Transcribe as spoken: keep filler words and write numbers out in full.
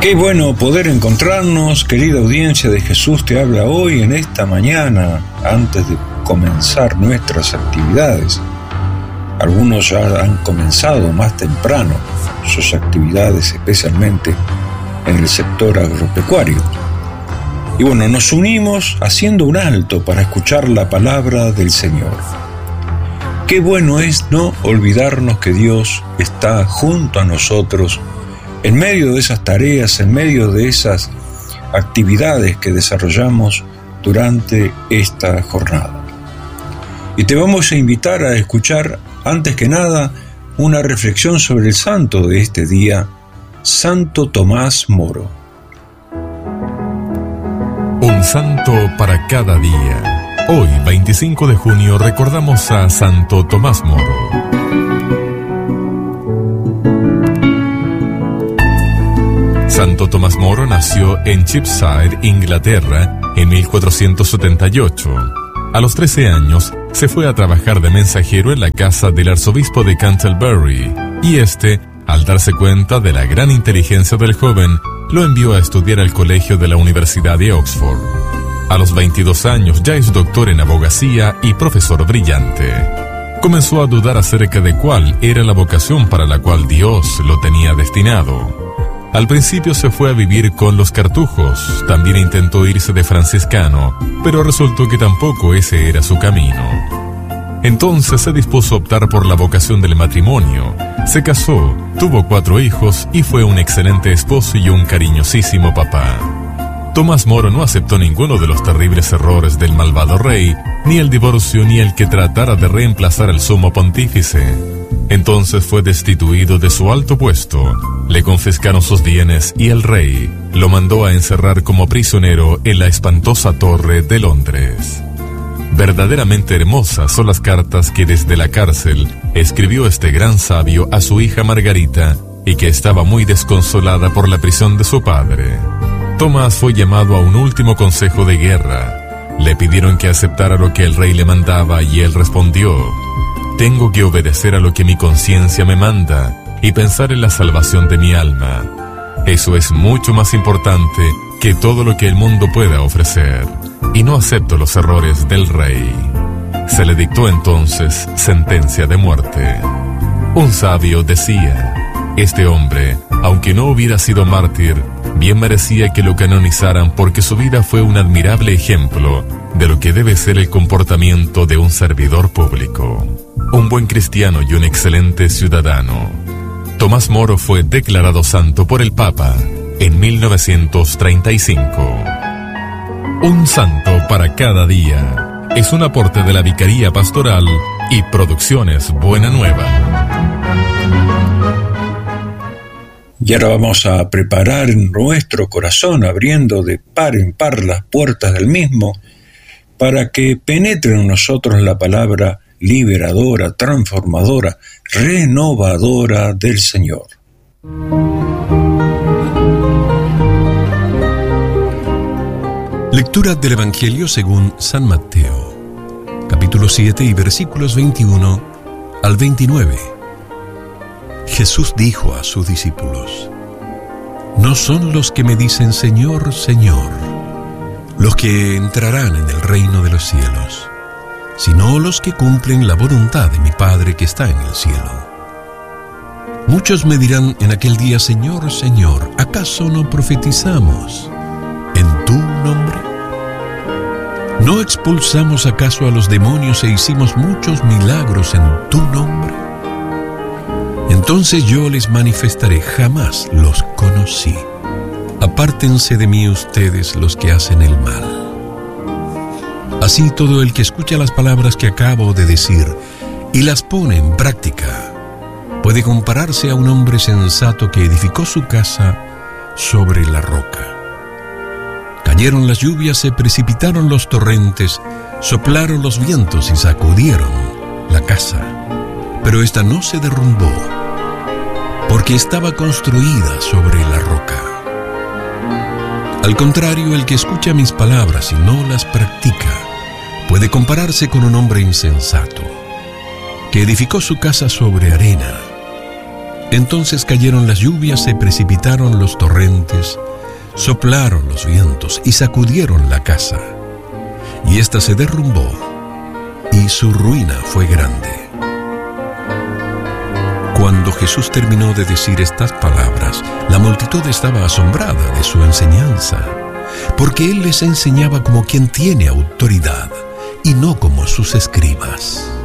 Qué bueno poder encontrarnos, querida audiencia de Jesús te habla hoy en esta mañana, antes de comenzar nuestras actividades. Algunos ya han comenzado más temprano sus actividades, especialmente en el sector agropecuario. Y bueno, nos unimos haciendo un alto para escuchar la palabra del Señor. Qué bueno es no olvidarnos que Dios está junto a nosotros en medio de esas tareas, en medio de esas actividades que desarrollamos durante esta jornada. Y te vamos a invitar a escuchar, antes que nada, una reflexión sobre el santo de este día, Santo Tomás Moro. Un santo para cada día. Hoy, veinticinco de junio, recordamos a Santo Tomás Moro. Santo Tomás Moro nació en Cheapside, Inglaterra, en mil cuatrocientos setenta y ocho. A los trece años, se fue a trabajar de mensajero en la casa del arzobispo de Canterbury, y este, al darse cuenta de la gran inteligencia del joven, lo envió a estudiar al colegio de la Universidad de Oxford. A los veintidós años ya es doctor en abogacía y profesor brillante. Comenzó a dudar acerca de cuál era la vocación para la cual Dios lo tenía destinado. Al principio se fue a vivir con los cartujos, también intentó irse de franciscano, pero resultó que tampoco ese era su camino. Entonces se dispuso a optar por la vocación del matrimonio, se casó, tuvo cuatro hijos y fue un excelente esposo y un cariñosísimo papá. Tomás Moro no aceptó ninguno de los terribles errores del malvado rey, ni el divorcio ni el que tratara de reemplazar al sumo pontífice. Entonces fue destituido de su alto puesto, le confiscaron sus bienes y el rey lo mandó a encerrar como prisionero en la espantosa Torre de Londres. Verdaderamente hermosas son las cartas que desde la cárcel escribió este gran sabio a su hija Margarita y que estaba muy desconsolada por la prisión de su padre. Tomás fue llamado a un último consejo de guerra. Le pidieron que aceptara lo que el rey le mandaba y él respondió: tengo que obedecer a lo que mi conciencia me manda y pensar en la salvación de mi alma. Eso es mucho más importante que todo lo que el mundo pueda ofrecer, y no acepto los errores del rey. Se le dictó entonces sentencia de muerte. Un sabio decía: este hombre, aunque no hubiera sido mártir, bien merecía que lo canonizaran porque su vida fue un admirable ejemplo de lo que debe ser el comportamiento de un servidor público, un buen cristiano y un excelente ciudadano. Tomás Moro fue declarado santo por el Papa en mil novecientos treinta y cinco. Un santo para cada día es un aporte de la Vicaría Pastoral y Producciones Buena Nueva. Y ahora vamos a preparar nuestro corazón, abriendo de par en par las puertas del mismo, para que penetre en nosotros la palabra liberadora, transformadora, renovadora del Señor. Lectura del Evangelio según San Mateo, capítulo siete y versículos veintiuno al veintinueve. Jesús dijo a sus discípulos: no son los que me dicen Señor, Señor, los que entrarán en el reino de los cielos, sino los que cumplen la voluntad de mi Padre que está en el cielo. Muchos me dirán en aquel día: Señor, Señor, ¿acaso no profetizamos en tu nombre? ¿No expulsamos acaso a los demonios e hicimos muchos milagros en tu nombre? Entonces yo les manifestaré: jamás los conocí. Apártense de mí ustedes los que hacen el mal. Así todo el que escucha las palabras que acabo de decir y las pone en práctica puede compararse a un hombre sensato que edificó su casa sobre la roca. Cayeron las lluvias, se precipitaron los torrentes, soplaron los vientos y sacudieron la casa, pero ésta no se derrumbó, porque estaba construida sobre la roca. Al contrario, el que escucha mis palabras y no las practica puede compararse con un hombre insensato que edificó su casa sobre arena. Entonces cayeron las lluvias, se precipitaron los torrentes, soplaron los vientos y sacudieron la casa. Y ésta se derrumbó, y su ruina fue grande. Cuando Jesús terminó de decir estas palabras, la multitud estaba asombrada de su enseñanza, porque él les enseñaba como quien tiene autoridad y no como sus escribas.